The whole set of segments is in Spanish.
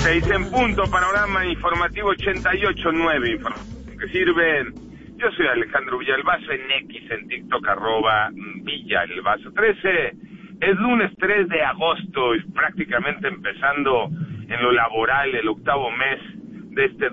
6 en punto, panorama informativo 88.9, información que sirven. Yo soy Alejandro Villalbazo en X, en TikTok, @Villalbazo13. Es lunes 3 de agosto y prácticamente empezando en lo laboral el octavo mes de este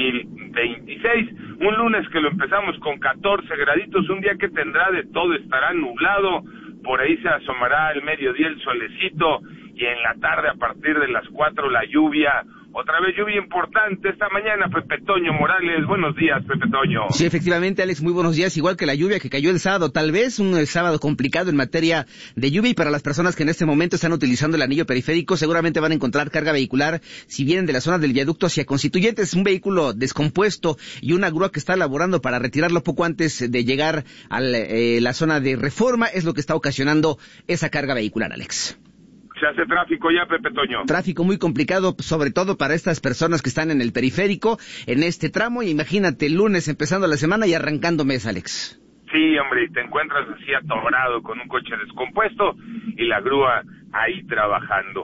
2026. Un lunes que lo empezamos con 14 graditos, un día que tendrá de todo, estará nublado, por ahí se asomará al mediodía el solecito y en la tarde a partir de las 4 la lluvia. Otra vez lluvia importante esta mañana, Pepe Toño Morales. Buenos días, Pepe Toño. Sí, efectivamente, Alex, muy buenos días. Igual que la lluvia que cayó el sábado, tal vez un sábado complicado en materia de lluvia, y para las personas que en este momento están utilizando el anillo periférico, seguramente van a encontrar carga vehicular si vienen de la zona del viaducto hacia Constituyentes, un vehículo descompuesto y una grúa que está elaborando para retirarlo poco antes de llegar a la zona de Reforma, es lo que está ocasionando esa carga vehicular, Alex. Se hace tráfico ya, Pepe Toño. Tráfico muy complicado, sobre todo para estas personas que están en el periférico, en este tramo, y imagínate, el lunes empezando la semana y arrancando mes, Alex. Sí, hombre, y te encuentras así atorado con un coche descompuesto y la grúa ahí trabajando.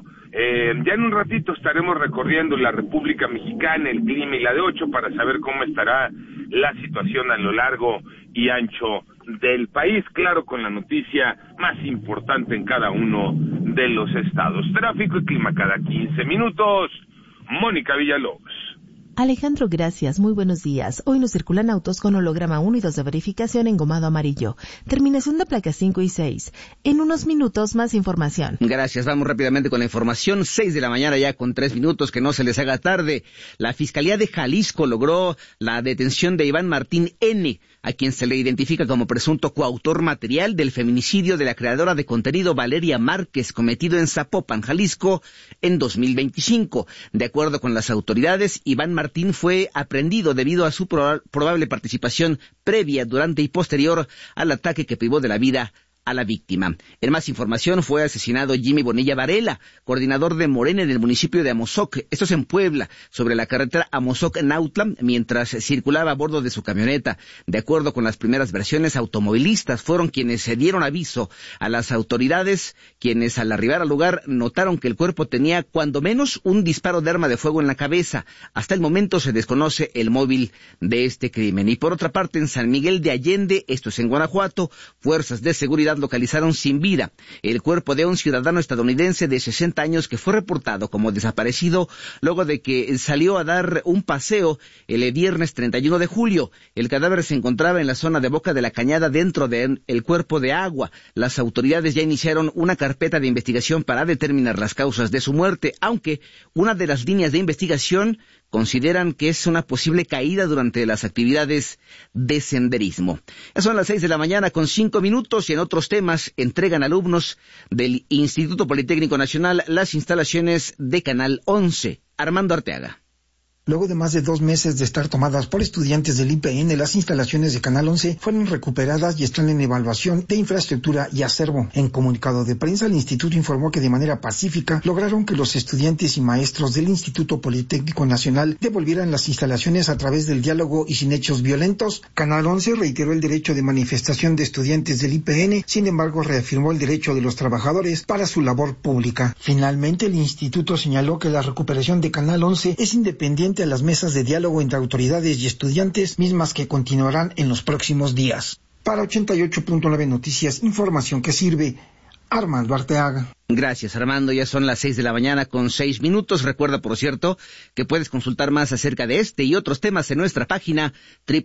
Ya en un ratito estaremos recorriendo la República Mexicana, el clima y la de 8 para saber cómo estará la situación a lo largo y ancho del país, claro, con la noticia más importante en cada uno de los estados. Tráfico y clima cada 15 minutos. Mónica Villalobos. Alejandro, gracias. Muy buenos días. Hoy nos circulan autos con holograma 1 y 2 de verificación engomado amarillo. Terminación de placas 5 y 6. En unos minutos, más información. Gracias. Vamos rápidamente con la información. 6 de la mañana ya con 3 minutos, que no se les haga tarde. La Fiscalía de Jalisco logró la detención de Iván Martín N., a quien se le identifica como presunto coautor material del feminicidio de la creadora de contenido Valeria Márquez, cometido en Zapopan, Jalisco, en 2025. De acuerdo con las autoridades, Iván Martín fue aprehendido debido a su probable participación previa, durante y posterior al ataque que privó de la vida a la víctima. En más información, fue asesinado Jimmy Bonilla Varela, coordinador de Morena en el municipio de Amozoc, esto es en Puebla, sobre la carretera Amozoc-Nautla, mientras circulaba a bordo de su camioneta. De acuerdo con las primeras versiones, automovilistas fueron quienes se dieron aviso a las autoridades, quienes al arribar al lugar notaron que el cuerpo tenía cuando menos un disparo de arma de fuego en la cabeza. Hasta el momento se desconoce el móvil de este crimen. Y por otra parte, en San Miguel de Allende, esto es en Guanajuato, fuerzas de seguridad localizaron sin vida el cuerpo de un ciudadano estadounidense de 60 años que fue reportado como desaparecido luego de que salió a dar un paseo el viernes 31 de julio. El cadáver se encontraba en la zona de Boca de la Cañada, dentro del cuerpo de agua. Las autoridades ya iniciaron una carpeta de investigación para determinar las causas de su muerte, aunque una de las líneas de investigación consideran que es una posible caída durante las actividades de senderismo. Ya son las 6 de la mañana con 5 minutos y en otros temas entregan alumnos del Instituto Politécnico Nacional las instalaciones de Canal 11. Armando Arteaga. Luego de más de 2 meses de estar tomadas por estudiantes del IPN, las instalaciones de Canal 11 fueron recuperadas y están en evaluación de infraestructura y acervo. En comunicado de prensa, el instituto informó que de manera pacífica lograron que los estudiantes y maestros del Instituto Politécnico Nacional devolvieran las instalaciones a través del diálogo y sin hechos violentos. Canal 11 reiteró el derecho de manifestación de estudiantes del IPN, sin embargo reafirmó el derecho de los trabajadores para su labor pública. Finalmente, el instituto señaló que la recuperación de Canal 11 es independiente a las mesas de diálogo entre autoridades y estudiantes, mismas que continuarán en los próximos días. Para 88.9 Noticias, información que sirve, Armando Arteaga. Gracias, Armando. Ya son las 6 de la mañana con 6 minutos. Recuerda, por cierto, que puedes consultar más acerca de este y otros temas en nuestra página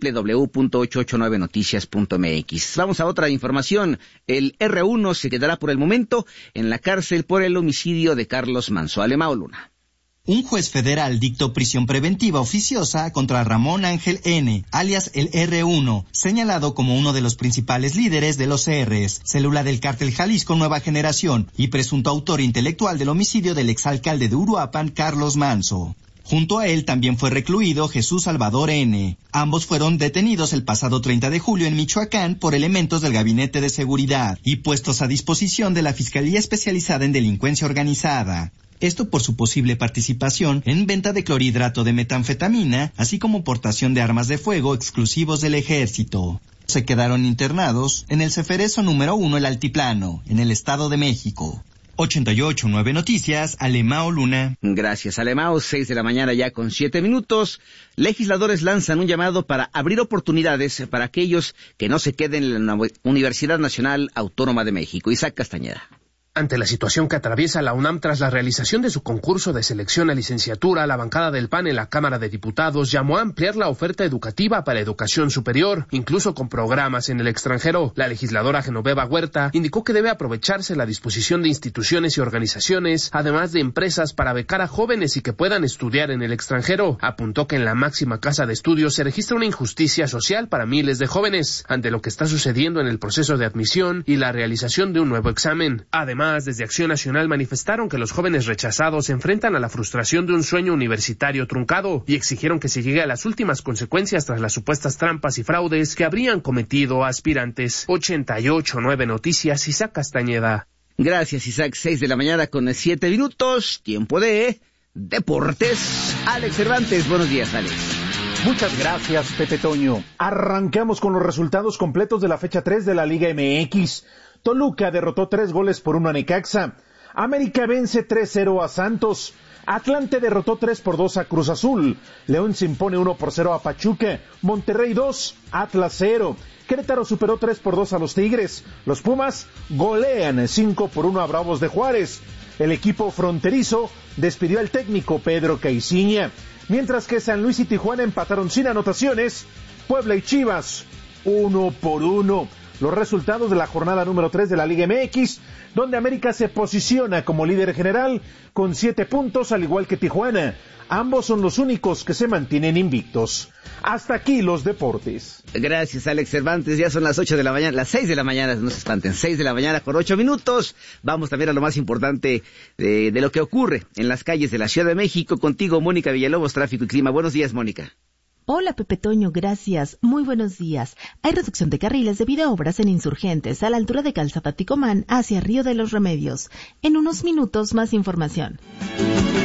www.889noticias.mx. Vamos a otra información. El R1 se quedará por el momento en la cárcel por el homicidio de Carlos Manso. Alemao Luna. Un juez federal dictó prisión preventiva oficiosa contra Ramón Ángel N., alias el R1, señalado como uno de los principales líderes de los CRs, célula del cártel Jalisco Nueva Generación y presunto autor intelectual del homicidio del exalcalde de Uruapan, Carlos Manso. Junto a él también fue recluido Jesús Salvador N. Ambos fueron detenidos el pasado 30 de julio en Michoacán por elementos del Gabinete de Seguridad y puestos a disposición de la Fiscalía Especializada en Delincuencia Organizada. Esto por su posible participación en venta de clorhidrato de metanfetamina, así como portación de armas de fuego exclusivos del ejército. Se quedaron internados en el Ceferezo número 1 El Altiplano, en el Estado de México. 889 Noticias, Alemao Luna. Gracias, Alemao. 6 de la mañana ya con 7 minutos. Legisladores lanzan un llamado para abrir oportunidades para aquellos que no se queden en la Universidad Nacional Autónoma de México. Isaac Castañeda. Ante la situación que atraviesa la UNAM tras la realización de su concurso de selección a licenciatura, la bancada del PAN en la Cámara de Diputados llamó a ampliar la oferta educativa para educación superior, incluso con programas en el extranjero. La legisladora Genoveva Huerta indicó que debe aprovecharse la disposición de instituciones y organizaciones, además de empresas, para becar a jóvenes y que puedan estudiar en el extranjero. Apuntó que en la máxima casa de estudios se registra una injusticia social para miles de jóvenes, ante lo que está sucediendo en el proceso de admisión y la realización de un nuevo examen. Además, desde Acción Nacional manifestaron que los jóvenes rechazados se enfrentan a la frustración de un sueño universitario truncado y exigieron que se llegue a las últimas consecuencias tras las supuestas trampas y fraudes que habrían cometido aspirantes. 88.9 Noticias, Isaac Castañeda. Gracias, Isaac. 6 de la mañana con 7 minutos. Tiempo de deportes. Alex Cervantes, buenos días, Alex. Muchas gracias, Pepe Toño. Arrancamos con los resultados completos de la fecha 3 de la Liga MX. Toluca derrotó 3-1 a Necaxa. América vence 3-0 a Santos. Atlante derrotó 3-2 a Cruz Azul. León se impone 1-0 a Pachuca. Monterrey 2, Atlas 0. Querétaro superó 3-2 a los Tigres. Los Pumas golean 5-1 a Bravos de Juárez. El equipo fronterizo despidió al técnico Pedro Caiciña. Mientras que San Luis y Tijuana empataron sin anotaciones. Puebla y Chivas 1-1. Los resultados de la jornada número 3 de la Liga MX, donde América se posiciona como líder general con 7 puntos, al igual que Tijuana. Ambos son los únicos que se mantienen invictos. Hasta aquí los deportes. Gracias, Alex Cervantes. Ya son las 8 de la mañana, las 6 de la mañana, no se espanten, 6 de la mañana con 8 minutos. Vamos también a lo más importante de lo que ocurre en las calles de la Ciudad de México. Contigo, Mónica Villalobos, Tráfico y Clima. Buenos días, Mónica. Hola, Pepe Toño, gracias. Muy buenos días. Hay reducción de carriles debido a obras en Insurgentes, a la altura de Calzada Ticomán, hacia Río de los Remedios. En unos minutos, más información.